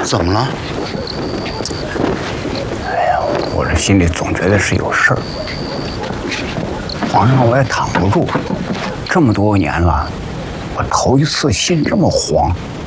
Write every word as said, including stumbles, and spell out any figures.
怎么了？ 哎呀，我这心里总觉得是有事儿。皇上，我也躺不住，这么多年了，我头一次心这么慌。